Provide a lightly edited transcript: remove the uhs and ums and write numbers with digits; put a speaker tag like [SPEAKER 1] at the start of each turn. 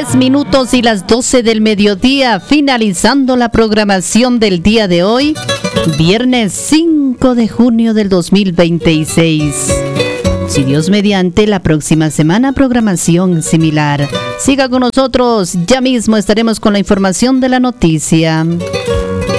[SPEAKER 1] 10 minutos y las 12 del mediodía, finalizando la programación del día de hoy, viernes 5 de junio del 2026. Si Dios mediante, la próxima semana programación similar. Siga con nosotros, ya mismo estaremos con la información de la noticia.